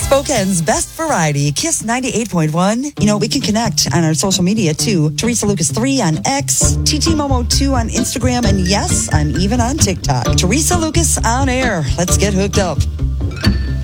Spokane's best variety, Kiss 98.1. You know, we can connect on our social media too. Teresa Lucas 3 on X, TT Momo 2 on Instagram, and yes, I'm even on TikTok. Teresa Lucas on air. Let's get hooked up.